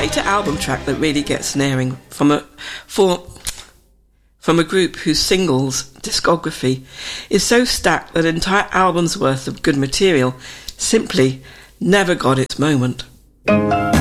write an album track that really gets an airing from a group whose singles discography is so stacked that an entire album's worth of good material simply never got its moment.